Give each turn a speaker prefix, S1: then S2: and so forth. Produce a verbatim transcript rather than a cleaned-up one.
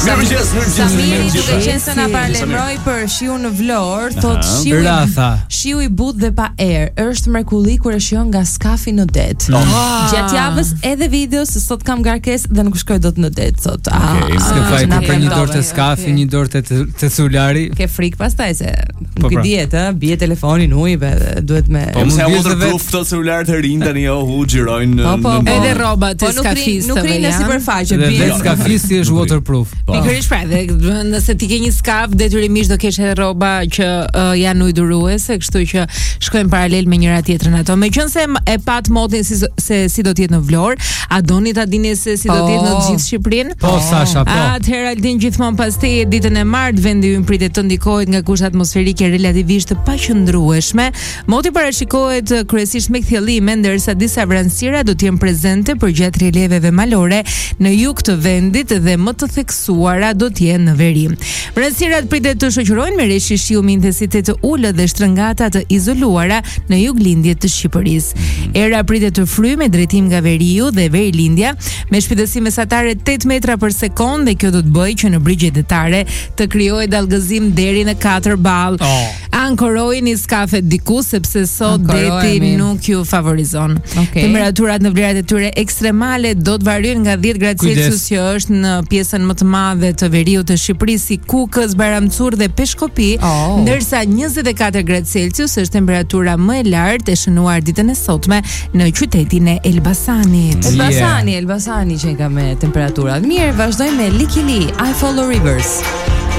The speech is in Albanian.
S1: Mirëmëngjes, mirëmëngjes.
S2: Samiri duke qenë se na paralajmëroi për shiu në Vlorë, thotë shiu shiu i butë dhe pa erë është mrekulli kur e shijon nga skafi në det. Gjatë javës edhe video se sot kam garkesë dhe nuk shkoj dot në det, thotë.
S3: Okej, s'ke fajt për një dorë të skafi, një dorë të të celulari.
S2: Ke frikë pastaj se nuk i dihet, ë, bie telefoni në ujë dhe duhet me.
S1: Po mos e waterproof këto celularet e rinj tani u xhirojnë.
S4: Edhe rrobat e skafisë.
S2: Nuk rinë në sipërfaqe,
S3: bie. Vetë skafisti është waterproof.
S4: Pikërisht pra, dhe nëse ti ke një skaf, detyrimisht do kesh edhe rroba që uh, janë ujëduruese, kështu që shkojnë paralel me njëra tjetrën ato. Meqense e pat modin si, se si do të jetë në Vlorë, a doni ta dini se si do të jetë në të gjithë Shqipërinë?
S3: Po, Sasha, po.
S4: Atëherë Aldin gjithmonë pas teje ditën e martë vendi ynë pritet të ndikohet nga kushte atmosferike relativisht të paqëndrueshme. Moti parashikohet kryesisht me kthjellime, ndërsa disa vranësira do të jenë prezente përgjatë relieveve malore në jug të vendit dhe më të theksuara do të jenë në veri. Vranësirat pritet të shoqërojnë me reshi shiu me intensitet të ulët dhe shtrëngata të izoluara në juglindje të Shqipërisë. Era pritet të fryjë me drejtim nga veriu dhe verilindja me shpejtësi mesatare tetë metra për sekond dhe kjo do të bëjë që në brigjet detare të krijohet dallgëzim deri në katër ball. Oh. Ankorojini skafet diku sepse sot deti nuk ju favorizon. Okay. Temperaturat në vlerat e tyre ekstremale do të variojnë nga dhjetë gradë Celsius që është në pjesën më të madhe të veriut të Shqipërisë si Kukës, Baramcur dhe Peshkopi, oh. ndërsa njëzet e katër gradë Celsius është temperatura më e lartë e shënuar ditën e sotme në qytetin e Elbasanit.
S2: Elbasani, yeah. Elbasani që ka me temperaturat. Mirë, vazhdojmë me Likili, I Follow Rivers.